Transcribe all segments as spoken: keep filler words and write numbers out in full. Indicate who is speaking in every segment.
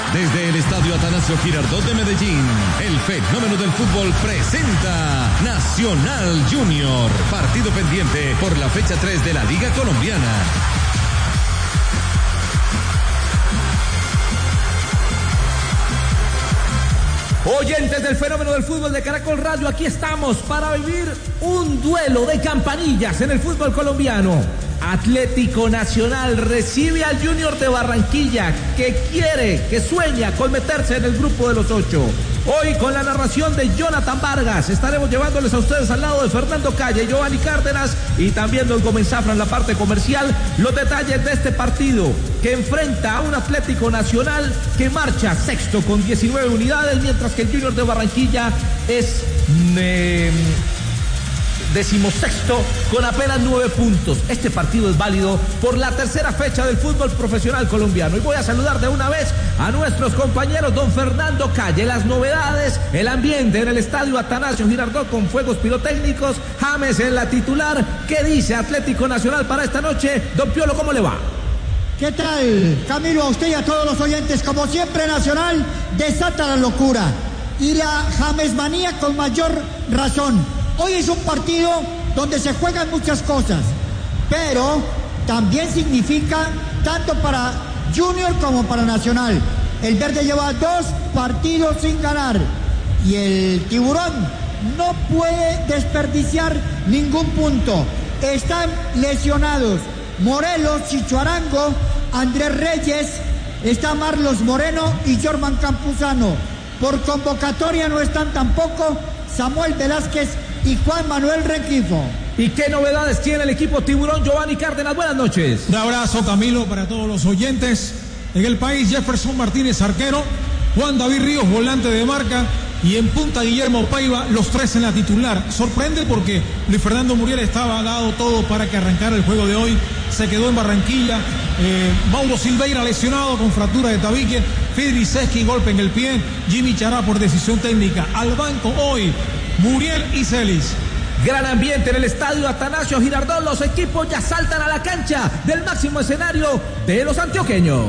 Speaker 1: Desde el Estadio Atanasio Girardot de Medellín, el fenómeno del fútbol presenta Nacional Junior, partido pendiente por la fecha tres de la Liga Colombiana.
Speaker 2: Oyentes del fenómeno del fútbol de Caracol Radio, aquí estamos para vivir un duelo de campanillas en el fútbol colombiano. Atlético Nacional recibe al Junior de Barranquilla, que quiere, que sueña con meterse en el grupo de los ocho. Hoy, con la narración de Jonathan Vargas, estaremos llevándoles a ustedes al lado de Fernando Calle, Giovanni Cárdenas y también don Gómez Zafra en la parte comercial, los detalles de este partido que enfrenta a un Atlético Nacional que marcha sexto con diecinueve unidades, mientras que el Junior de Barranquilla es eh, decimosexto con apenas nueve puntos. Este partido es válido por la tercera fecha del fútbol profesional colombiano. Y voy a saludar de una vez a nuestros compañeros. Don Fernando Calle, las novedades, el ambiente en el Estadio Atanasio Girardot con fuegos pirotécnicos, James en la titular. ¿Qué dice Atlético Nacional para esta noche? Don Piolo, ¿cómo le va?
Speaker 3: ¿Qué tal, Camilo? A usted y a todos los oyentes. Como siempre, Nacional desata la locura y la jamesmanía con mayor razón. Hoy es un partido donde se juegan muchas cosas, pero también significa tanto para Junior como para Nacional. El verde lleva dos partidos sin ganar y el tiburón no puede desperdiciar ningún punto. Están lesionados Morelos, Chicho Arango, Andrés Reyes, está Marlos Moreno y Jorman Campuzano. Por convocatoria no están tampoco Samuel Velázquez y Juan Manuel Rengifo.
Speaker 2: ¿Y qué novedades tiene el equipo tiburón? Giovanni Cárdenas, buenas noches.
Speaker 4: Un abrazo, Camilo, para todos los oyentes. En el país, Jefferson Martínez, arquero, Juan David Ríos, volante de marca, y en punta Guillermo Paiva, los tres en la titular. Sorprende porque Luis Fernando Muriel estaba dado todo para que arrancara el juego de hoy, se quedó en Barranquilla. eh, Mauro Silveira lesionado con fractura de tabique, Fidriceski golpe en el pie, Jimmy Chará por decisión técnica. Al banco hoy Muriel y Celis.
Speaker 2: Gran ambiente en el Estadio Atanasio Girardot. Los equipos ya saltan a la cancha del máximo escenario de los antioqueños.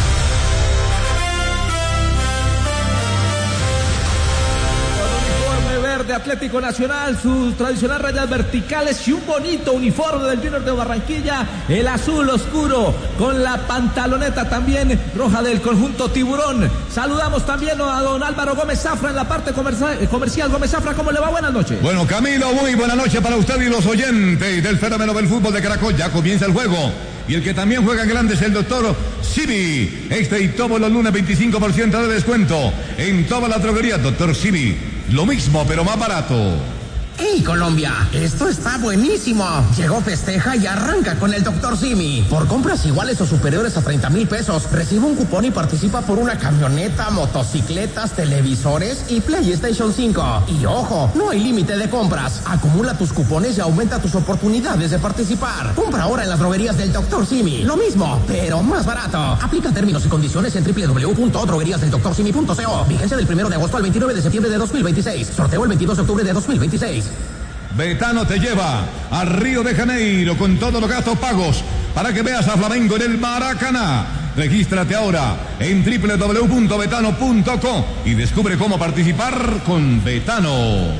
Speaker 2: De Atlético Nacional, sus tradicionales rayas verticales y un bonito uniforme del Junior de Barranquilla, el azul oscuro con la pantaloneta también roja del conjunto tiburón. Saludamos también a don Álvaro Gómez Zafra en la parte comercial. comercial. Gómez Zafra, ¿cómo le va? Buenas noches.
Speaker 1: Bueno, Camilo, muy buena noche para usted y los oyentes del fenómeno del fútbol de Caracol. Ya comienza el juego. Y el que también juega en grande es el doctor Simi. Este y todos los lunes veinticinco por ciento de descuento en toda la droguería. doctor Simi, lo mismo pero más barato.
Speaker 5: ¡Hey, Colombia! Esto está buenísimo. Llegó Festeja y arranca con el doctor Simi. Por compras iguales o superiores a treinta mil pesos, recibe un cupón y participa por una camioneta, motocicletas, televisores y PlayStation cinco. Y ojo, no hay límite de compras. Acumula tus cupones y aumenta tus oportunidades de participar. Compra ahora en las droguerías del doctor Simi. Lo mismo, pero más barato. Aplica términos y condiciones en doble u doble u doble u punto droguerías del doctor simi punto co. Vigencia del primero de agosto al veintinueve de septiembre de dos mil veintiséis. Sorteo el veintidós de octubre de dos mil veintiséis.
Speaker 1: Betano te lleva a Río de Janeiro con todos los gastos pagos para que veas a Flamengo en el Maracaná. Regístrate ahora en doble u doble u doble u punto betano punto co y descubre cómo participar con Betano.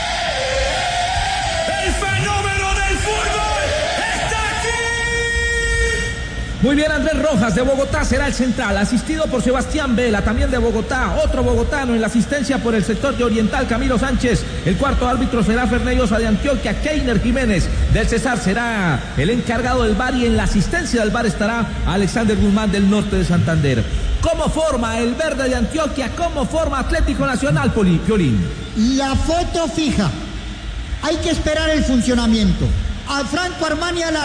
Speaker 2: Muy bien, Andrés Rojas de Bogotá será el central, asistido por Sebastián Vela, también de Bogotá, otro bogotano en la asistencia por el sector de Oriental, Camilo Sánchez. El cuarto árbitro será Fernellosa de Antioquia. Keiner Jiménez del Cesar será el encargado del V A R y en la asistencia del V A R estará Alexander Guzmán del norte de Santander. ¿Cómo forma el verde de Antioquia? ¿Cómo forma Atlético Nacional, Piolín?
Speaker 3: La foto fija. Hay que esperar el funcionamiento. A Franco Armani a la